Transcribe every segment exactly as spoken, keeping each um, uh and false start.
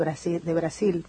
Brasil, de Brasil.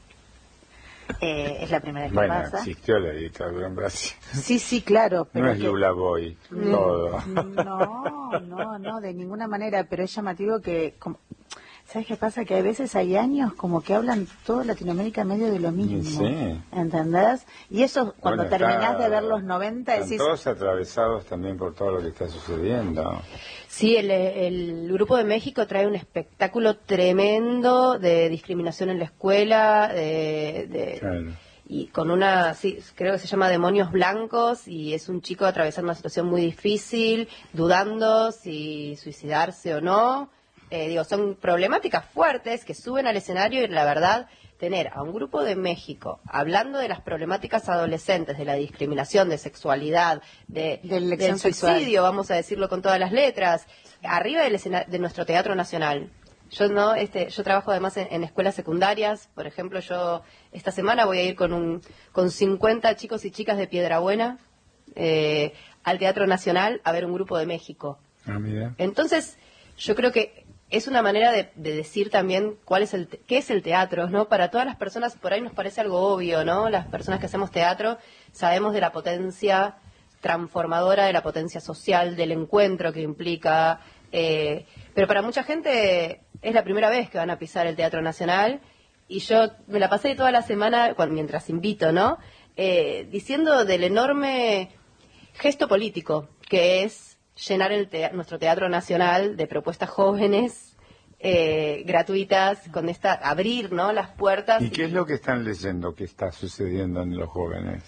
Eh, es la primera vez que bueno, pasa. Bueno, existió la dictadura en Brasil. Sí, sí, claro. Pero no es que... Lula Boy, mm, todo. No, no, no, de ninguna manera, pero es llamativo que... Como... ¿Sabes qué pasa? Que a veces hay años como que hablan toda Latinoamérica medio de lo mismo, sí. ¿entendés? Y eso cuando bueno, terminás está, de ver los noventa están decís... todos atravesados también por todo lo que está sucediendo. Sí, el, el Grupo de México trae un espectáculo tremendo de discriminación en la escuela, de... de claro. Y con una, sí, creo que se llama Demonios Blancos, y es un chico atravesando una situación muy difícil, dudando si suicidarse o no. Eh, digo, son problemáticas fuertes que suben al escenario y la verdad, tener a un Grupo de México hablando de las problemáticas adolescentes, de la discriminación, de sexualidad, de, de del suicidio, sexual. Vamos a decirlo con todas las letras, arriba del escena, de nuestro Teatro Nacional. Yo no, este, yo trabajo además en, en escuelas secundarias, por ejemplo, yo esta semana voy a ir con un, con cincuenta chicos y chicas de Piedrabuena eh, al Teatro Nacional a ver un Grupo de México. Ah, mira. Entonces, yo creo que es una manera de, de decir también cuál es el qué es el teatro, ¿no? Para todas las personas, por ahí nos parece algo obvio, ¿no? Las personas que hacemos teatro sabemos de la potencia transformadora, de la potencia social, del encuentro que implica, eh, pero para mucha gente es la primera vez que van a pisar el Teatro Nacional, y yo me la pasé toda la semana, cuando, mientras invito, ¿no? Eh, diciendo del enorme gesto político que es llenar el te nuestro Teatro Nacional de propuestas jóvenes, eh, gratuitas, con esta, abrir, ¿no?, las puertas. ¿Y qué es lo que están leyendo que está sucediendo en los jóvenes?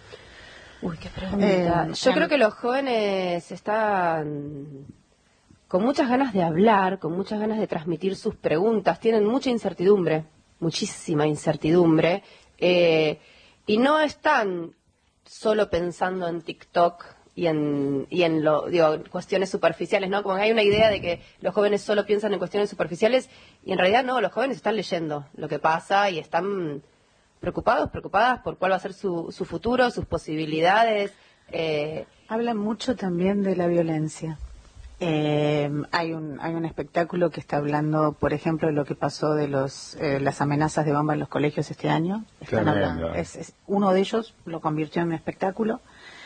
Uy, qué pregunta. Eh, yo creo que los jóvenes están con muchas ganas de hablar, con muchas ganas de transmitir sus preguntas, tienen mucha incertidumbre, muchísima incertidumbre, eh, y no están solo pensando en TikTok y en, y en lo, digo, cuestiones superficiales, ¿no? Como que hay una idea de que los jóvenes solo piensan en cuestiones superficiales, y en realidad no, los jóvenes están leyendo lo que pasa y están preocupados, preocupadas por cuál va a ser su, su futuro, sus posibilidades. Eh... Hablan mucho también de la violencia. Eh, hay un hay un espectáculo que está hablando, por ejemplo, de lo que pasó de los eh, las amenazas de bomba en los colegios este año. Están hablando, es, es, uno de ellos lo convirtió en un espectáculo.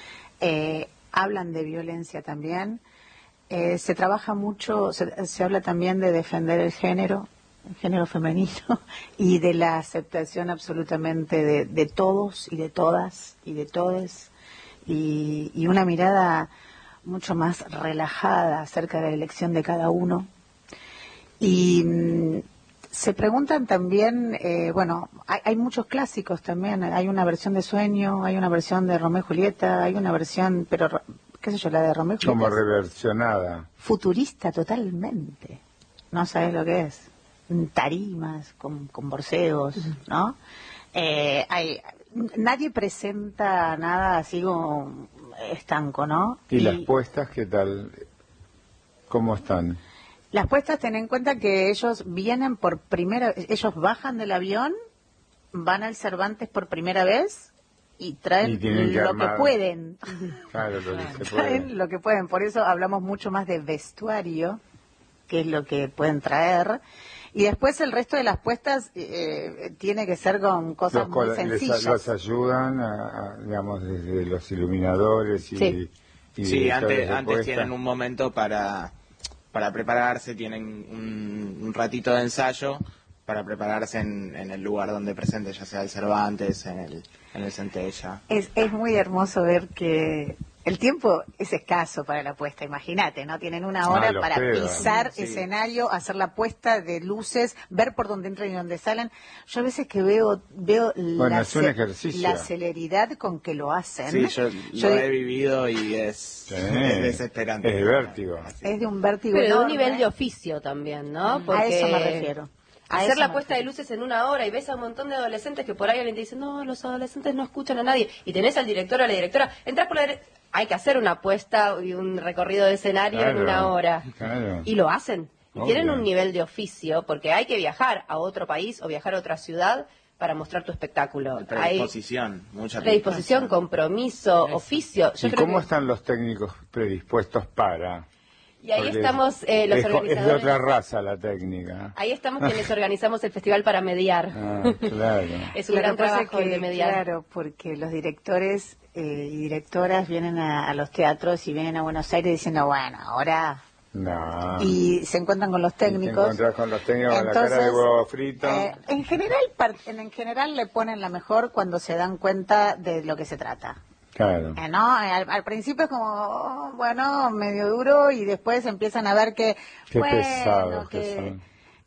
Eh, hablan de violencia también. Eh, se trabaja mucho, se, se habla también de defender el género, el género femenino, y de la aceptación absolutamente de, de todos y de todas y de todes, y, y una mirada mucho más relajada acerca de la elección de cada uno. Y mmm, se preguntan también, eh, bueno, hay, hay muchos clásicos también, hay una versión de Sueño, hay una versión de Romeo y Julieta, hay una versión, pero, qué sé yo, la de Romeo y Julieta. Como reversionada. Futurista totalmente, no sabes lo que es, tarimas, con, con borseos, ¿no? Eh, hay, nadie presenta nada así como estanco, ¿no? ¿Y, y las puestas qué tal? ¿Cómo están? Las puestas, ten en cuenta que ellos vienen por primera vez, ellos bajan del avión, van al Cervantes por primera vez y traen y que lo armar. que pueden. Claro, lo que se traen puede. lo que pueden, por eso hablamos mucho más de vestuario, que es lo que pueden traer. Y después el resto de las puestas eh, tiene que ser con cosas los, muy sencillas. Les, los ayudan, a, a, digamos, desde los iluminadores y... Sí, y sí antes, antes tienen un momento para, para prepararse, tienen un, un ratito de ensayo para prepararse en, en el lugar donde presente, ya sea el Cervantes, en el, en el Centella. Es, es muy hermoso ver que el tiempo es escaso para la puesta, imagínate, ¿no? Tienen una hora ah, para pegan. pisar sí. escenario, hacer la puesta de luces, ver por dónde entran y dónde salen. Yo a veces que veo veo bueno, la, es un ejercicio. la celeridad con que lo hacen. Sí, yo, yo lo de... he vivido y es, sí, es desesperante. Es de vértigo. Es de un vértigo Pero enorme. de un nivel de oficio también, ¿no? Porque a eso me refiero. A hacer eso la me puesta refiero. de luces en una hora y ves a un montón de adolescentes que por ahí alguien te dice, no, los adolescentes no escuchan a nadie, y tenés al director o a la directora, entras por la derecha, hay que hacer una puesta y un recorrido de escenario claro, en una hora. Claro. Y lo hacen. Y Obvio. tienen un nivel de oficio, porque hay que viajar a otro país o viajar a otra ciudad para mostrar tu espectáculo. Predisposición, hay mucha predisposición, compromiso, Eso. oficio. Yo ¿Y creo cómo que... están los técnicos predispuestos para...? Y ahí Porque estamos eh, los es, organizadores. es de otra raza la técnica. Ahí estamos quienes organizamos el festival para mediar. Ah, claro. Es un Lo gran que pasa trabajo es que, de mediar. Claro, porque los directores eh, y directoras vienen a, a los teatros y vienen a Buenos Aires diciendo, bueno, ahora... No. Y se encuentran con los Y te técnicos. encontrás con los técnicos con la Entonces, cara de huevo frito. eh, en general, par- en, en general le ponen la mejor cuando se dan cuenta de lo que se trata. Claro. Eh, ¿no? Al, al principio es como, oh, bueno, medio duro y después empiezan a ver que, Qué bueno, pesados que que, son.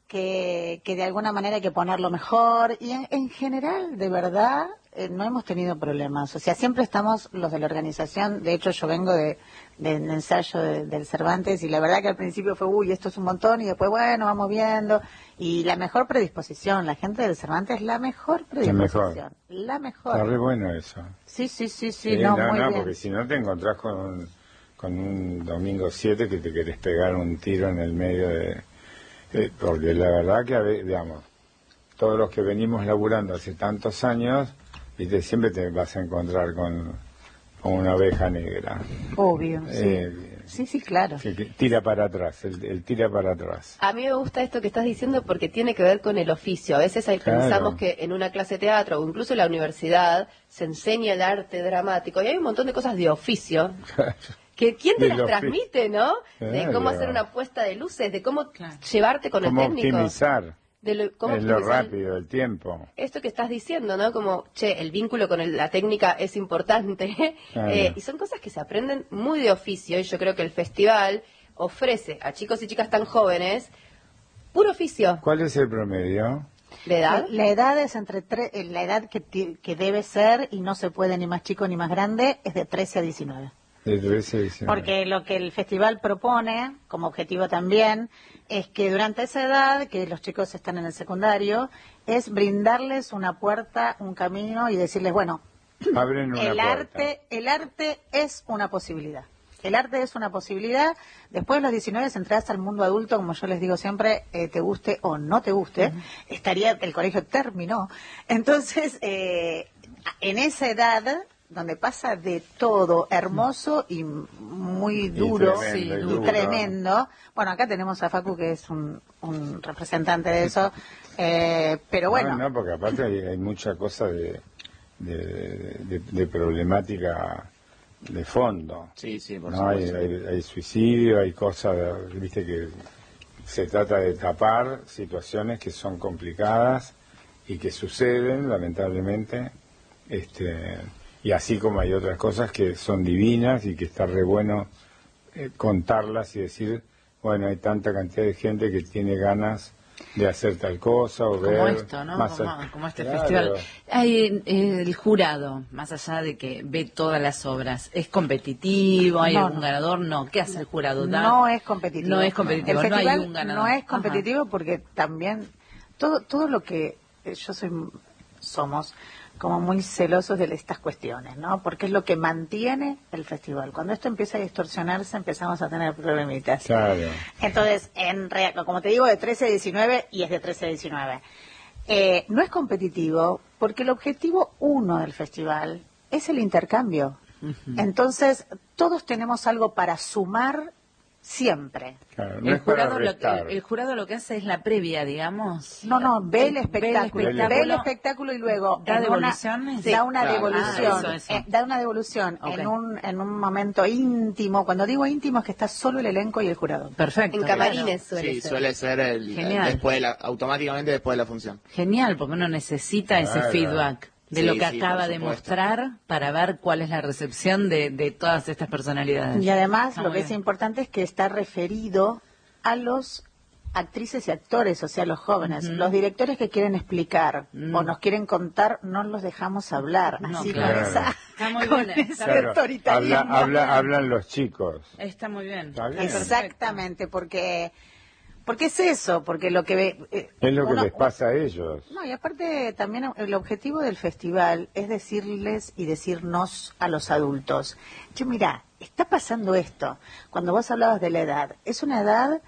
que, que de alguna manera hay que ponerlo mejor. Y en, en general, de verdad, eh, no hemos tenido problemas. O sea, siempre estamos los de la organización. De hecho, yo vengo de, de un ensayo de- del Cervantes y la verdad que al principio fue, uy, esto es un montón y después, bueno, vamos viendo. Y la mejor predisposición, la gente del Cervantes, la mejor predisposición. La mejor. Está re bueno eso. Sí, sí, sí, sí, Sí, no, no, muy no, bien. porque si no te encontrás con un, con un domingo siete que te querés pegar un tiro en el medio de... eh, porque la verdad que, a ve- digamos, todos los que venimos laburando hace tantos años, viste, siempre te vas a encontrar con, con una oveja negra. Obvio, sí. Eh, Sí, sí, claro. que, que tira para atrás, el, el tira para atrás. A mí me gusta esto que estás diciendo porque tiene que ver con el oficio. A veces ahí Claro. pensamos que en una clase de teatro o incluso en la universidad se enseña el arte dramático y hay un montón de cosas de oficio. Que ¿Quién te De las lo transmite, no? De Claro. cómo hacer una puesta de luces, de cómo Claro. llevarte con el Cómo técnico. optimizar De lo, cómo es lo optimizar rápido, el tiempo. esto que estás diciendo, ¿no? Como, che, el vínculo con el- la técnica es importante. Claro. Eh, y son cosas que se aprenden muy de oficio. Y yo creo que el festival ofrece a chicos y chicas tan jóvenes puro oficio. ¿Cuál es el promedio? ¿De edad? La edad es entre tre- eh, la edad que, ti- que debe ser y no se puede ni más chico ni más grande es de trece a diecinueve. De trece a diecinueve. Porque lo que el festival propone, como objetivo también, es que durante esa edad, que los chicos están en el secundario, es brindarles una puerta, un camino y decirles, bueno, Abren una el puerta. arte, el arte es una posibilidad. El arte es una posibilidad. Después de los diecinueve entras al mundo adulto, como yo les digo siempre, eh, te guste o no te guste. Estaría, el colegio terminó. Entonces, eh, en esa edad, donde pasa de todo hermoso y muy duro tremendo, y y duro. tremendo. Bueno, acá tenemos a Facu, que es un, un representante de eso. Eh, pero bueno. No, no, porque aparte hay, hay mucha cosa de, de, de, de problemática de fondo. Sí, sí, por ¿no? Hay, supuesto. hay, hay suicidio, hay cosas, viste, que se trata de tapar situaciones que son complicadas y que suceden, lamentablemente. Este, y así como hay otras cosas que son divinas y que está re bueno eh, contarlas y decir, bueno, hay tanta cantidad de gente que tiene ganas de hacer tal cosa o Como ver esto, ¿no? más Como, a- como este Claro. festival. Hay eh, el jurado, más allá de que ve todas las obras, ¿es competitivo? ¿Hay No, algún no. ganador? No. ¿Qué hace el jurado? Da- No es competitivo. No es competitivo, El no hay festival un ganador. no es competitivo porque también todo todo lo que eh, yo soy somos como muy celosos de estas cuestiones, ¿no? Porque es lo que mantiene el festival. Cuando esto empieza a distorsionarse, empezamos a tener problemitas. Claro. Entonces, en real, como te digo, de trece a diecinueve y es de trece a diecinueve. Eh, no es competitivo porque el objetivo uno del festival es el intercambio. Entonces, todos tenemos algo para sumar siempre. Claro, no El es para jurado, lo, restar. el, el jurado lo que hace es la previa, digamos. No, no, ve el Ve el espectáculo, ve el espectáculo. espectáculo y luego ¿Da en una- devoluciones? da una Claro. devolución, Ah, eso, eso. eh, da una devolución Ok. en un en un momento íntimo. Cuando digo íntimo es que está solo el elenco y el jurado. Perfecto. En camarines suele Sí, ser. suele ser el, Genial. después de la, automáticamente después de la función. Genial, porque uno necesita ese Claro. feedback de Sí, lo que sí, acaba por de supuesto. mostrar para ver cuál es la recepción de, de todas estas personalidades. Y además Está lo muy que es bien. importante es que está referido a los actrices y actores, o sea, los jóvenes. Ujú. Los directores que quieren explicar Mm. o nos quieren contar, no los dejamos hablar. No, Así claro. con esa, Está muy con bien, ese está Claro, autoritarismo. habla, habla- hablan los chicos. Está muy bien. Está bien. Exactamente, porque porque es eso, porque lo que ve, eh, Es lo que uno- les pasa a ellos. No, y aparte también el objetivo del festival es decirles y decirnos a los adultos, che, mira, está pasando esto. Cuando vos hablabas de la edad, es una edad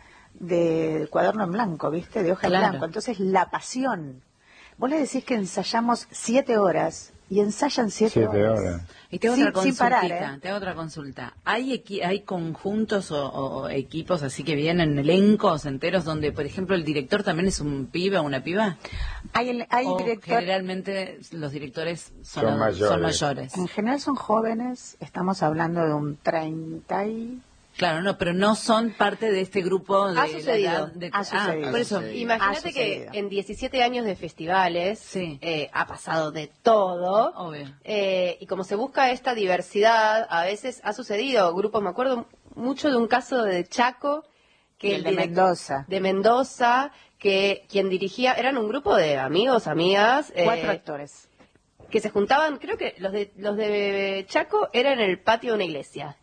de cuaderno en blanco, ¿viste? De hoja Claro. en blanco. Entonces, la pasión. Vos le decís que ensayamos siete horas y ensayan siete, siete horas. horas. Y te hago Sin- otra sin consultita, parar, ¿eh? te hago otra consulta. ¿Hay equi- hay conjuntos o, o equipos así que vienen elencos enteros donde, por ejemplo, el director también es un pibe o una piba? Hay, el- hay O director, generalmente los directores son, Son ad- mayores. son mayores. en general son jóvenes, estamos hablando de un treinta y... Claro, no, pero no son parte de este grupo de Ha la sucedido. edad de- Ha sucedido. Ah, por eso. Ha sucedido. Imagínate Ha que sucedido. en diecisiete años de festivales Sí. eh, ha pasado de todo. Obvio. Eh, y como se busca esta diversidad, a veces ha sucedido grupos, me acuerdo mucho de un caso de Chaco, que El de direc- Mendoza. de Mendoza, que quien dirigía, eran un grupo de amigos, amigas, eh, Cuatro actores. que se juntaban, creo que los de los de Chaco eran en el patio de una iglesia.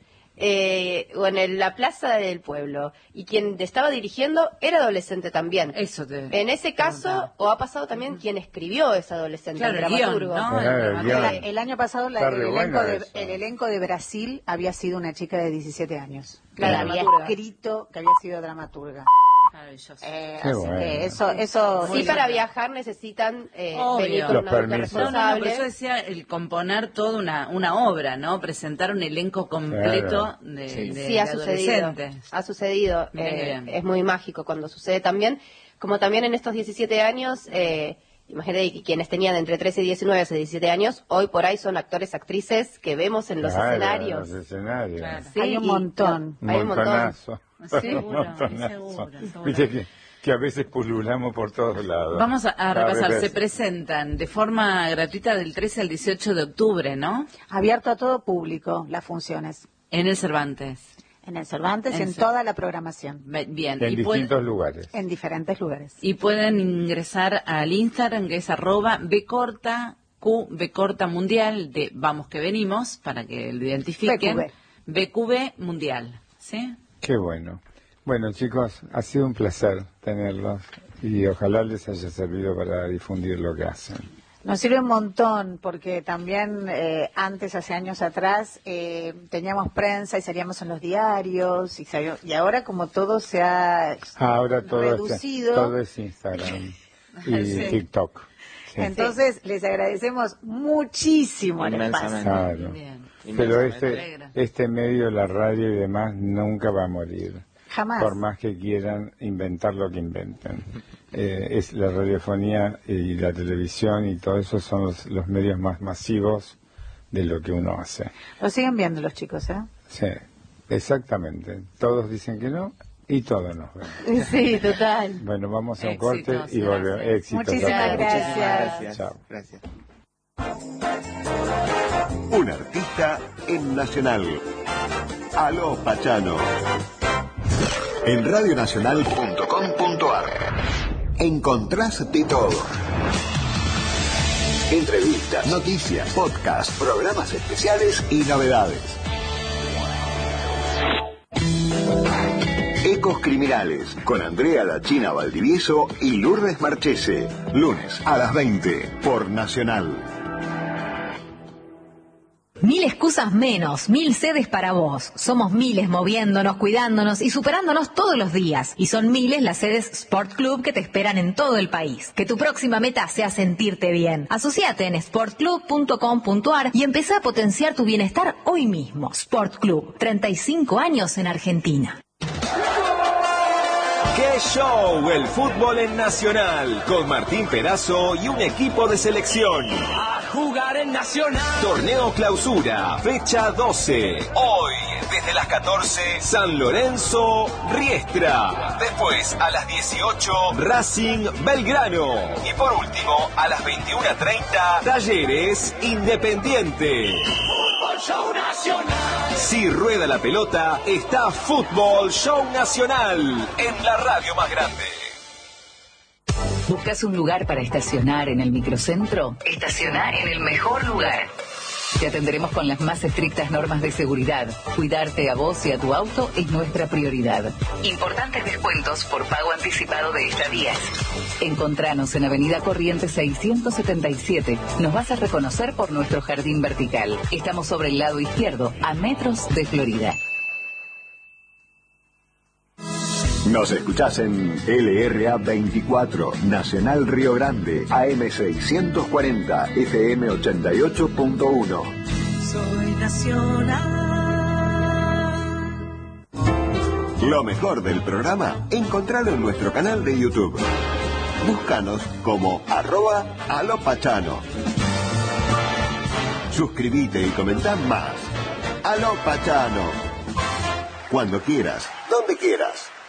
Eh, o en el- la plaza del pueblo, y quien te estaba dirigiendo era adolescente también. Eso te En ese caso, preguntaba. o ha pasado también quien escribió ese adolescente, Claro, el el guión, dramaturgo. ¿no? Ah, El el dramaturgo. guión. El, el año pasado la- Está el, re elenco bueno de, eso. el elenco de Brasil había sido una chica de diecisiete años. La que había dramaturga. escrito que había sido dramaturga. Maravilloso. Eh, Qué así bueno. que eso, eso Sí, sí, para viajar necesitan eh, Obvio. venir con Los un adulto permisos. No, no, no, responsable. pero yo decía el componer toda una, una obra, ¿no? Presentar un elenco completo Claro. de, Sí. de- Sí, ha de sucedido. adolescentes. Ha sucedido. Mira qué eh, bien. es muy mágico cuando sucede también. Como también en estos diecisiete años, eh, imagínate que quienes tenían entre trece y diecinueve hace diecisiete años, hoy por ahí son actores, actrices que vemos en los Claro, escenarios. Los escenarios. Claro. Sí, Hay un y- montón. Un Hay un montón. montonazo. Seguro, Un montonazo. seguro, seguro. Viste que, que a veces pululamos por todos lados. Vamos a, a Cada repasar, vez se es- presentan de forma gratuita del trece al dieciocho de octubre, ¿no? abierto a todo público las funciones. En el Cervantes. En el Cervantes y En en Cer- toda la programación. Be- Bien. En y, pue- distintos lugares. En diferentes lugares. y pueden ingresar al Instagram, que es arroba bcorta, Q, bcorta mundial, de Vamos que Venimos, para que lo identifiquen. B Q B. B Q B mundial, ¿sí? Qué bueno. Bueno, chicos, ha sido un placer tenerlos y ojalá les haya servido para difundir lo que hacen. Nos sirve un montón porque también eh, antes, hace años atrás, eh, teníamos prensa y salíamos en los diarios y, salió- y ahora como todo se ha Ahora todo, reducido, es, todo es Instagram y Sí. TikTok. Sí. entonces les agradecemos muchísimo el Inmensamente. espacio. Claro. Bien. Pero Inmensamente. este, alegra. este medio, la radio y demás, nunca va a morir. Jamás. Por más que quieran inventar lo que inventen. Eh, es la radiofonía y la televisión y todo eso son los, los medios más masivos de lo que uno hace. Lo siguen viendo los chicos, ¿eh? Sí, exactamente. Todos dicen que no y todos nos ven. Sí, total. Bueno, vamos a un Éxitos, corte y volvemos. gracias. Éxitos a Muchísimas todos. gracias. Gracias. Chao. Gracias. Un artista en Nacional. Aló Pachano. En radionacional punto com punto ar encontrás de todo. Entrevistas, noticias, podcasts, programas especiales y novedades. Ecos Criminales con Andrea La China Valdivieso y Lourdes Marchese. Lunes a las veinte por Nacional. Mil excusas menos, mil sedes para vos. Somos miles moviéndonos, cuidándonos y superándonos todos los días. Y son miles las sedes Sport Club que te esperan en todo el país. Que tu próxima meta sea sentirte bien. Asociate en sport club punto com punto ar y empezá a potenciar tu bienestar hoy mismo. Sport Club, treinta y cinco años en Argentina. ¡Qué show! El fútbol en Nacional, con Martín Perazo y un equipo de selección. A jugar en Nacional. Torneo Clausura, fecha doce. Hoy, desde las catorce, San Lorenzo, Riestra. Después, a las dieciocho, Racing Belgrano. Y por último, a las veintiuno treinta, Talleres Independiente. Fútbol Show Nacional. Si rueda la pelota, está Fútbol Show Nacional en la radio más grande. ¿Buscas un lugar para estacionar en el microcentro? Estaciona en el mejor lugar. Te atenderemos con las más estrictas normas de seguridad. Cuidarte a vos y a tu auto es nuestra prioridad. Importantes descuentos por pago anticipado de estadías. Encontranos en Avenida Corrientes seiscientos setenta y siete. Nos vas a reconocer por nuestro jardín vertical. Estamos sobre el lado izquierdo, a metros de Florida. Nos escuchás en L R A veinticuatro, Nacional Río Grande, A M seiscientos cuarenta, F M ochenta y ocho punto uno. Soy Nacional. Lo mejor del programa, encontralo en nuestro canal de YouTube. Búscanos como arroba alopachano. Suscríbete y comentá más. Alopachano. Cuando quieras, donde quieras.